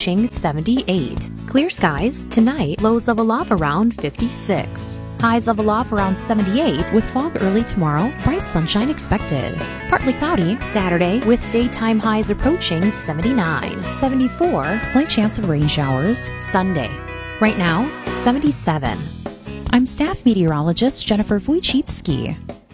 approaching 78. Clear skies tonight, lows level off around 56. Highs level off around 78 with fog early tomorrow, bright sunshine expected. Partly cloudy Saturday with daytime highs approaching 79. 74, slight chance of rain showers Sunday. Right now, 77. I'm staff meteorologist Jennifer Wojcicki.